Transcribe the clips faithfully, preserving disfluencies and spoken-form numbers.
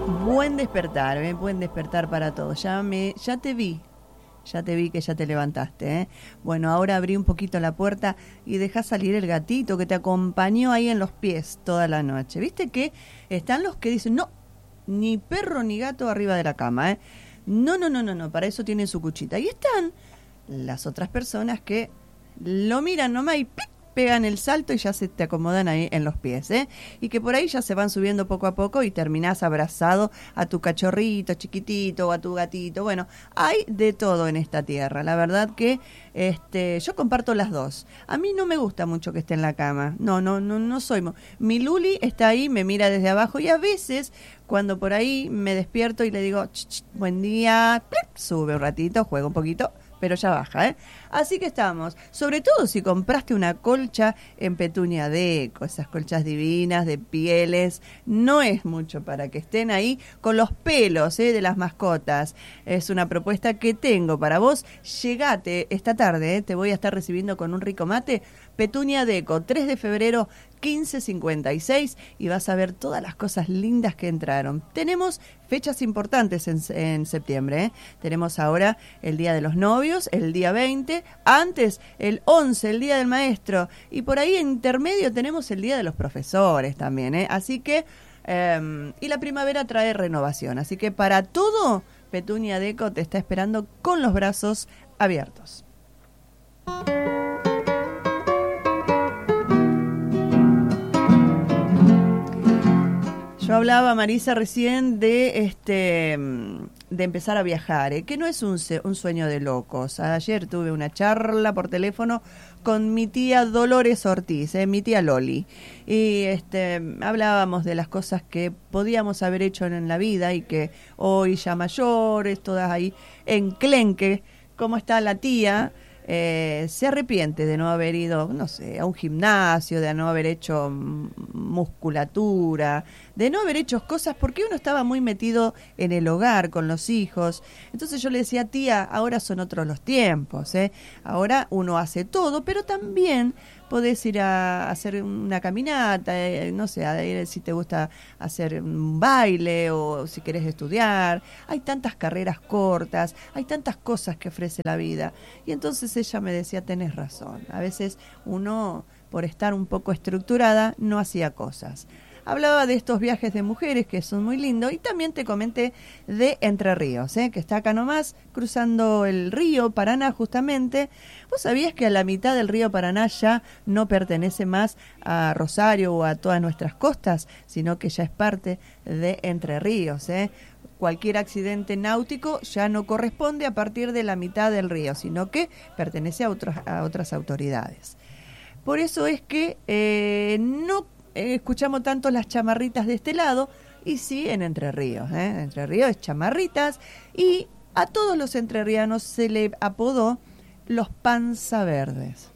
Buen despertar, ¿eh? Buen despertar para todos. Ya me, ya te vi, ya te vi que ya te levantaste, ¿eh? Bueno, ahora abrí un poquito la puerta y dejá salir el gatito que te acompañó ahí en los pies toda la noche. ¿Viste que están los que dicen, no, ni perro ni gato arriba de la cama, ¿eh? No, no, no, no, no, para eso tienen su cuchita. Y están las otras personas que lo miran nomás y ¡pic! Pegan el salto y ya se te acomodan ahí en los pies, ¿eh? Y que por ahí ya se van subiendo poco a poco y terminás abrazado a tu cachorrito chiquitito o a tu gatito. Bueno, hay de todo en esta tierra. La verdad que este, yo comparto las dos. A mí no me gusta mucho que esté en la cama. No, no, no, no soy. Mi Luli está ahí, me mira desde abajo y a veces cuando por ahí me despierto y le digo, ch, ch, buen día, ¡plip! Sube un ratito, juega un poquito, pero ya baja, ¿eh? Así que estamos, sobre todo si compraste una colcha en Petunia Deco, esas colchas divinas de pieles, no es mucho para que estén ahí con los pelos, ¿eh? De las mascotas. Es una propuesta que tengo para vos. Llegate esta tarde, ¿eh? Te voy a estar recibiendo con un rico mate. Petunia Deco, tres de febrero, quince cincuenta y seis, y vas a ver todas las cosas lindas que entraron. Tenemos fechas importantes en, en septiembre, ¿eh? Tenemos ahora el Día de los Novios, el día veinte, antes el once, el Día del Maestro, y por ahí en intermedio tenemos el Día de los Profesores también, ¿eh? Así que, eh, y la primavera trae renovación, así que para todo, Petunia Deco te está esperando con los brazos abiertos. Yo hablaba, Marisa, recién de este de empezar a viajar, ¿eh? Que no es un, un sueño de locos. Ayer tuve una charla por teléfono con mi tía Dolores Ortiz, ¿eh? Mi tía Loli, y este hablábamos de las cosas que podíamos haber hecho en la vida y que hoy ya mayores, todas ahí enclenque, como está la tía. Eh, se arrepiente de no haber ido, no sé, a un gimnasio, de no haber hecho musculatura, de no haber hecho cosas porque uno estaba muy metido en el hogar con los hijos. Entonces yo le decía, tía, ahora son otros los tiempos, ¿eh? Ahora uno hace todo, pero también podés ir a hacer una caminata, eh, no sé, a ir, si te gusta hacer un baile o si querés estudiar. Hay tantas carreras cortas, hay tantas cosas que ofrece la vida. Y entonces ella me decía, tenés razón, a veces uno, por estar un poco estructurada, no hacía cosas. Hablaba de estos viajes de mujeres que son muy lindos y también te comenté de Entre Ríos, ¿eh? Que está acá nomás, cruzando el río Paraná justamente. ¿Vos sabías que a la mitad del río Paraná ya no pertenece más a Rosario o a todas nuestras costas, sino que ya es parte de Entre Ríos, ¿eh? Cualquier accidente náutico ya no corresponde a partir de la mitad del río, sino que pertenece a, otros, a otras autoridades. Por eso es que eh, no eh, escuchamos tanto las chamarritas de este lado, y sí en Entre Ríos, ¿eh? Entre Ríos es chamarritas, y a todos los entrerrianos se le apodó los panza verdes.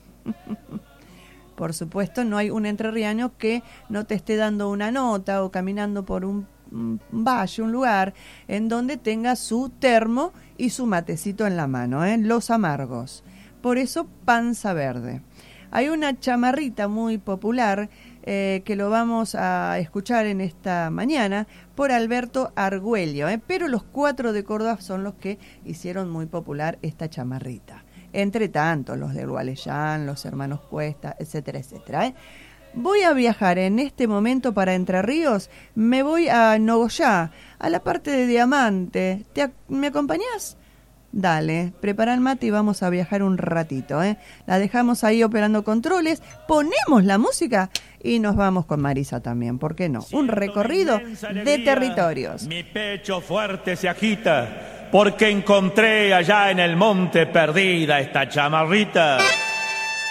Por supuesto, no hay un entrerriano que no te esté dando una nota o caminando por un valle, un lugar en donde tenga su termo y su matecito en la mano, ¿eh? Los amargos. Por eso panza verde. Hay una chamarrita muy popular eh, que lo vamos a escuchar en esta mañana por Alberto Argüello, ¿eh? Pero los cuatro de Córdoba son los que hicieron muy popular esta chamarrita. Entre tanto, los de Gualeyán, los hermanos Cuesta, etcétera, etcétera, ¿eh? Voy a viajar en este momento para Entre Ríos, me voy a Nogoyá, a la parte de Diamante. ¿Te, ¿Me acompañás? Dale, prepara el mate y vamos a viajar un ratito, ¿eh? La dejamos ahí operando controles, ponemos la música y nos vamos con Marisa también, ¿por qué no? Un recorrido de territorios. Mi pecho fuerte se agita porque encontré allá en el monte perdida esta chamarrita.